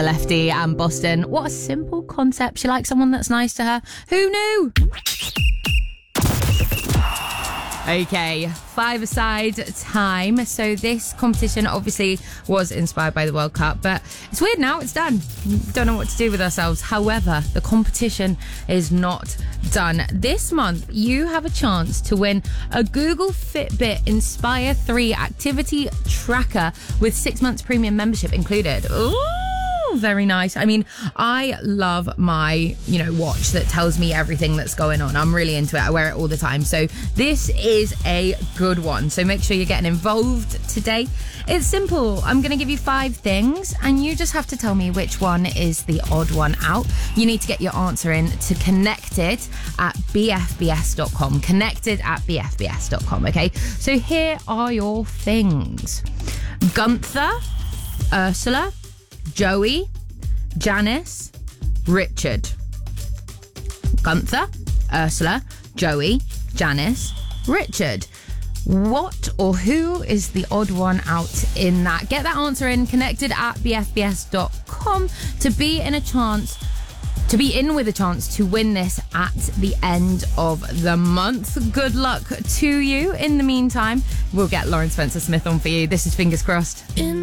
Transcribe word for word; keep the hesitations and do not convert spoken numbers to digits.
Lefty and Boston. What a simple concept. She likes someone that's nice to her. Who knew? Okay, five-a-side time. So this competition obviously was inspired by the World Cup, but it's weird now, it's done. Don't know what to do with ourselves. However, the competition is not done. This month, you have a chance to win a Google Fitbit Inspire three activity tracker with six months premium membership included. Ooh! Very nice. I mean, I love my, you know, watch that tells me everything that's going on. I'm really into it. I wear it all the time. So this is a good one. So make sure you're getting involved today. It's simple. I'm going to give you five things and you just have to tell me which one is the odd one out. You need to get your answer in to connected at b f b s dot com. Connected at b f b s dot com. Okay. So here are your things. Gunther, Ursula, Joey, Janice, Richard. Gunther, Ursula, Joey, Janice, Richard. What or who is the odd one out in that? Get that answer in, connected at b f b s dot com to be in a chance, to be in with a chance to win this at the end of the month. Good luck to you. In the meantime, we'll get Lauren Spencer Smith on for you. This is Fingers Crossed. In